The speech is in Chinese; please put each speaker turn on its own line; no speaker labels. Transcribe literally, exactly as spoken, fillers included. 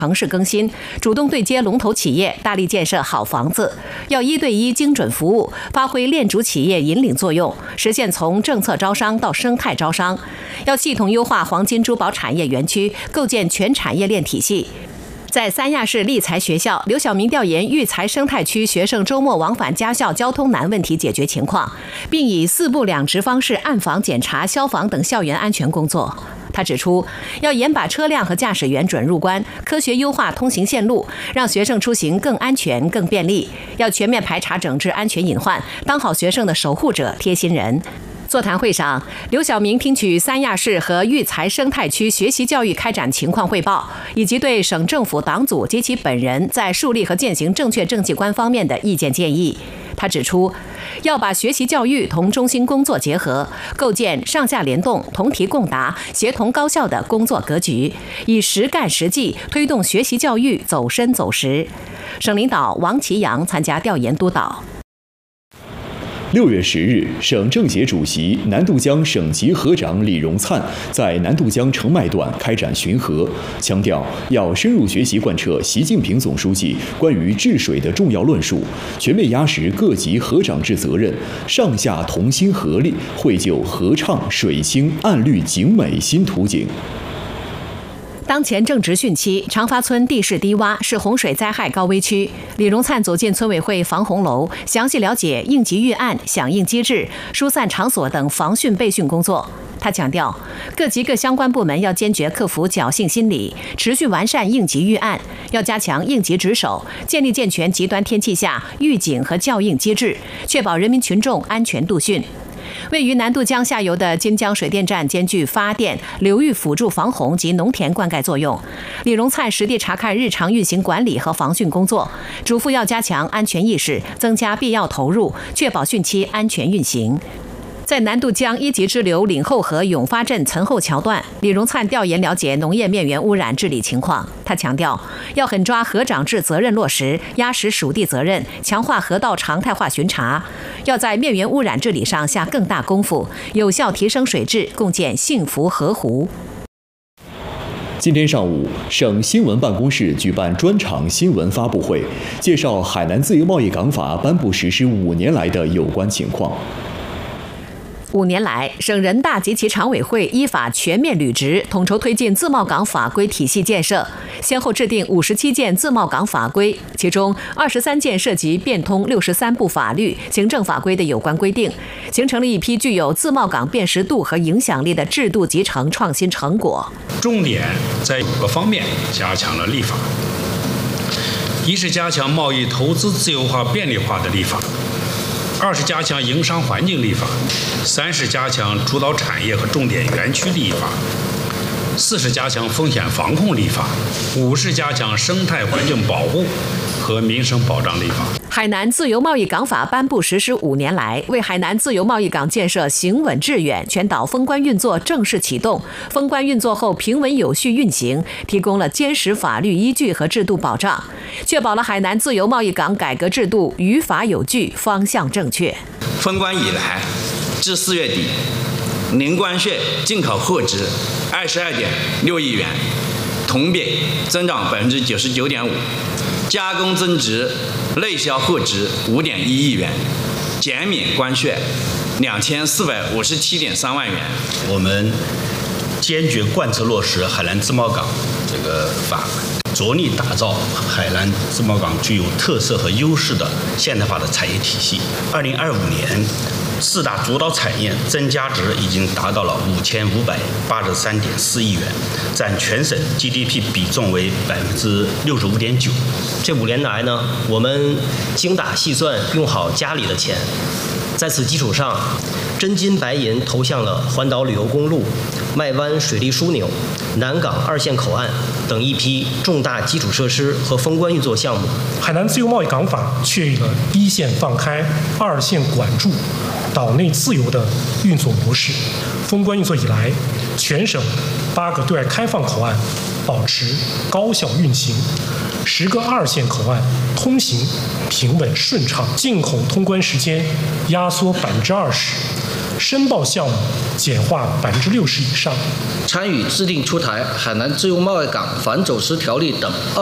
城市更新，主动对接龙头企业，大力建设好房子，要一对一精准服务，发挥链主企业引领作用，实现从政策招商到生态招商。要系统优化黄金珠宝产业园区，构建全产业链体系。在三亚市立才学校，刘晓明调研育才生态区学生周末往返家校交通难问题解决情况，并以四部两执方式暗访检查消防等校园安全工作。他指出，要严把车辆和驾驶员准入关，科学优化通行线路，让学生出行更安全、更便利。要全面排查整治安全隐患，当好学生的守护者、贴心人。座谈会上，刘晓明听取三亚市和育才生态区学习教育开展情况汇报，以及对省政府党组及其本人在树立和践行正确政绩观方面的意见建议。他指出，要把学习教育同中心工作结合，构建上下联动、同题共答、协同高效的工作格局，以实干实际推动学习教育走深走实。省领导王其阳参加调研督导。
六月十日，省政协主席、南渡江省级河长李荣灿在南渡江澄迈段开展巡河，强调要深入学习贯彻习近平总书记关于治水的重要论述，全面压实各级河长制责任，上下同心合力，绘就河畅水清、岸绿景美新图景。
当前正值汛期，长发村地势低洼，是洪水灾害高危区。李荣灿走进村委会防洪楼，详细了解应急预案、响应机制、疏散场所等防汛备汛工作。他强调，各级各相关部门要坚决克服侥幸心理，持续完善应急预案，要加强应急值守，建立健全极端天气下预警和校应机制，确保人民群众安全度汛。位于南渡江下游的金江水电站兼具发电、流域辅助防洪及农田灌溉作用。李荣灿实地查看日常运行管理和防汛工作，嘱咐要加强安全意识，增加必要投入，确保汛期安全运行。在南渡江一级支流岭后河永发镇岑后桥段，李荣灿调研了解农业面源污染治理情况。他强调，要狠抓河长制责任落实，压实属地责任，强化河道常态化巡查。要在面源污染治理上下更大功夫，有效提升水质，共建幸福河湖。
今天上午，省新闻办公室举办专场新闻发布会，介绍海南自由贸易港法颁布实施五年来的有关情况。
五年来，省人大及其常委会依法全面履职，统筹推进自贸港法规体系建设，先后制定五十七件自贸港法规，其中二十三件涉及变通六十三部法律、行政法规的有关规定，形成了一批具有自贸港辨识度和影响力的制度集成创新成果。
重点在五个方面加强了立法：一是加强贸易投资自由化便利化的立法；二是加强营商环境立法；三是加强主导产业和重点园区立法；四是加强风险防控立法；五是加强生态环境保护和民生保障立法。
海南自由贸易港法颁布实施五年来，为海南自由贸易港建设行稳致远、全岛封关运作正式启动、封关运作后平稳有序运行提供了坚实法律依据和制度保障，确保了海南自由贸易港改革制度于法有据、方向正确。
封关以来至四月底，零关税进口货值二十二点六亿元，同比增长百分之九十九点五。加工增值内销货值五点一亿元，减免关税两千四百五十七点三万元。
我们坚决贯彻落实海南自贸港这个法，着力打造海南自贸港具有特色和优势的现代化的产业体系。二零二五年，四大主导产业增加值已经达到了五千五百八十三点四亿元，占全省 G D P 比重为百分之六十五点九。
这五年来呢，我们精打细算，用好家里的钱，在此基础上，真金白银投向了环岛旅游公路、麦湾水利枢纽、南港二线口岸等一批重大基础设施和封关运作项目。
海南自由贸易港法确立了一线放开、二线管住、岛内自由的运作模式。封关运作以来，全省八个对外开放口岸保持高效运行，十个二线口岸通行平稳顺畅，进口通关时间压缩百分之二十， 申报项目简化百分之六十以上，
参与制定出台《海南自由贸易港反走私条例》等